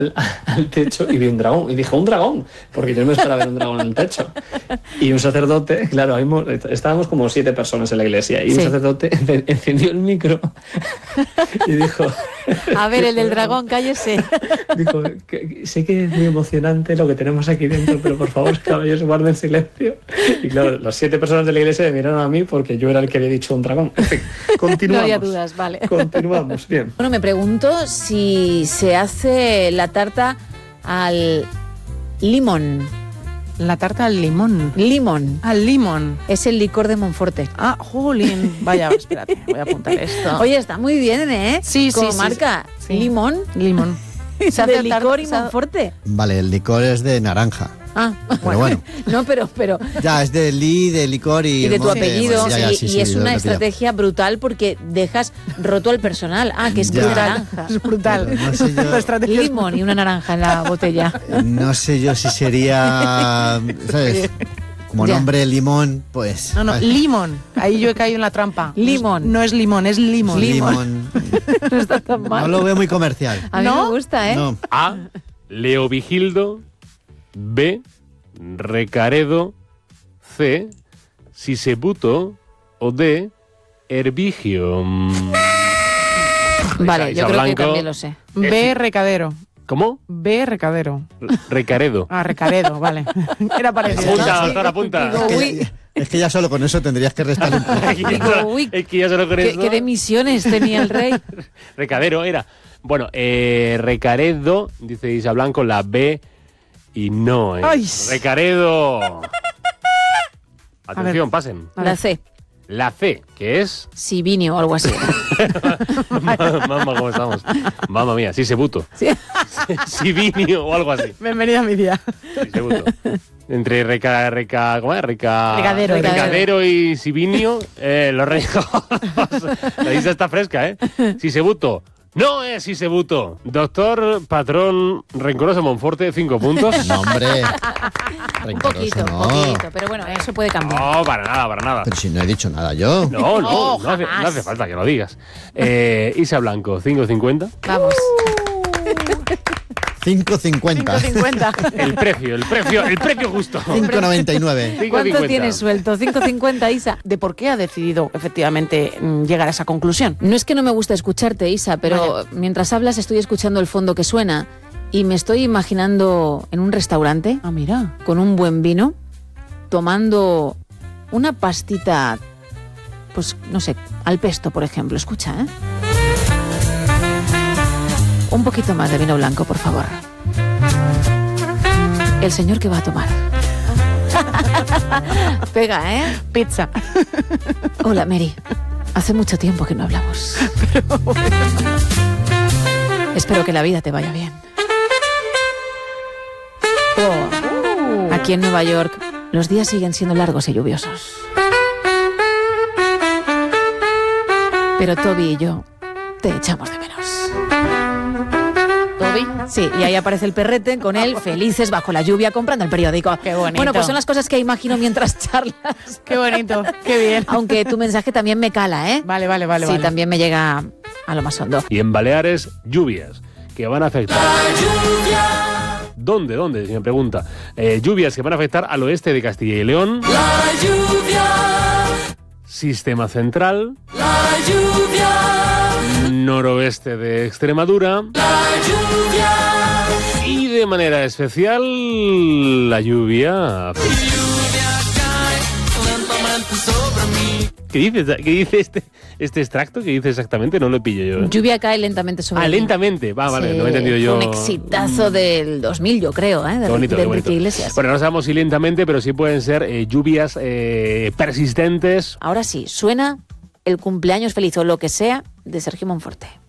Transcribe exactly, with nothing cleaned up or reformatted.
al techo y vi un dragón. Y dije, ¡un dragón! Porque yo no me esperaba ver un dragón en el techo. Y un sacerdote, claro, ahí estábamos como siete personas en la iglesia. Y sí. un sacerdote encendió el micro y dijo... A ver, el del dragón, cállese. Dijo, que, sé que es muy emocionante lo que tenemos aquí dentro, pero por favor, caballeros, guarden silencio. Y claro, las siete personas de la iglesia me miraron a mí porque yo era el que había dicho un dragón. En fin, continuamos. No había dudas, vale. Continuamos, bien. Bueno, me pregunto si se hace la tarta al limón. La tarta al limón. Limón. Al limón. Es el licor de Monforte. Ah, jolín. Vaya, espérate, voy a apuntar esto. Oye, está muy bien, ¿eh? Sí, Como sí, marca. Sí. Limón. Limón. Se hace licor y Monforte. Vale, el licor es de naranja. Ah, pero bueno. No, pero, pero. Ya, es de li, de licor y... Y de tu monte, apellido. bueno, ya, ya, y sí, y sí, es una lo estrategia brutal porque dejas roto al personal. Ah, que es Ya. una naranja. Es brutal. Pero no sé yo- La estrategia es- Limón y una naranja en la botella. No sé yo si sería... ¿Sabes? Como Ya. nombre limón, pues... No, no, ¿sabes? limón. Ahí yo he caído en la trampa. Limón. No es limón, es limón. Limón. No está tan mal. No lo veo muy comercial. A mí ¿No? me gusta, ¿eh? No. A. Leovigildo. B. Recaredo. C. Sisebuto. O D. Herbigio. Mm. Vale, Isa yo creo Blanco. que también lo sé. B, recadero. ¿Cómo? B, recadero. Recaredo. Ah, recaredo, vale. Era parecido. Apunta, ¿no? doctor, apunta. Digo, Es uy, que, es que ya solo con eso tendrías que restar un punto. Es que ya Digo, solo- uy, es que ya solo con ¿qué, eso- qué demisiones tenía el rey? Recadero era. Bueno, eh, Recaredo, dice Isa Blanco, la B y no. Eh. Ay. Recaredo. Atención, ver. pasen. La C. La C, que es... Sivinio o algo así. Mamá, ¿cómo estamos? Mamma mía, sí se buto. Sí. Sivinio o algo así. Bienvenida a mi día. Sí se buto. Entre reca, reca, ¿cómo es? Reca, Recadero, recadero y Sivinio, eh, los reyes. La isla está fresca, ¿eh? Sisebuto. No es Sisebuto. Doctor Patrón Rencoroso Monforte, cinco puntos. No, hombre. Un Rencoroso, poquito, no. un poquito. Pero bueno, eso puede cambiar. No, para nada, para nada. Pero si no he dicho nada yo. No, no, No, no, hace, jamás. no hace falta que lo digas. Eh, Isa Blanco, cinco cincuenta. Vamos. cinco cincuenta. cinco cincuenta. El precio, el precio, el precio justo. cinco noventa y nueve. cinco ¿Cuánto cincuenta. tienes suelto? cinco cincuenta, Isa. ¿De por qué ha decidido efectivamente mm, llegar a esa conclusión? No es que no me gusta escucharte, Isa, pero Vaya. mientras hablas estoy escuchando el fondo que suena y me estoy imaginando en un restaurante Ah, mira. con un buen vino, tomando una pastita, pues no sé, al pesto, por ejemplo. Escucha, ¿eh? Un poquito más de vino blanco, por favor. El señor que va a tomar. Pega, ¿eh? Pizza. Hola, Mary. Hace mucho tiempo que no hablamos. Espero que la vida te vaya bien. Oh, aquí en Nueva York, los días siguen siendo largos y lluviosos. Pero Toby y yo te echamos de menos. ¿Toby? Sí, y ahí aparece el perrete con él, felices bajo la lluvia, comprando el periódico. Qué bonito. Bueno, pues son las cosas que imagino mientras charlas. Qué bonito, qué bien. Aunque tu mensaje también me cala, ¿eh? Vale, vale, vale. Sí, vale. también me llega a lo más hondo. Y en Baleares, lluvias que van a afectar. ¿Dónde? ¿Dónde? Si me pregunta. Eh, lluvias que van a afectar al oeste de Castilla y León. La lluvia, Sistema central. la lluvia, Noroeste de Extremadura. la lluvia. Y de manera especial, la lluvia. Lluvia cae lentamente sobre mí. ¿Qué dice, ¿Qué dice este, este extracto? ¿Qué dice exactamente? No lo pillo yo. ¿eh? Lluvia cae lentamente sobre Ah, mí. lentamente. Va, vale, Sí, no he entendido yo. Un exitazo del dos mil, yo creo, ¿eh? De, Qué bonito, de qué bonito. Enrique Iglesias. Bueno, no sabemos si lentamente, pero sí pueden ser eh, lluvias eh, persistentes. Ahora sí, suena el cumpleaños feliz o lo que sea de Sergio Monforte.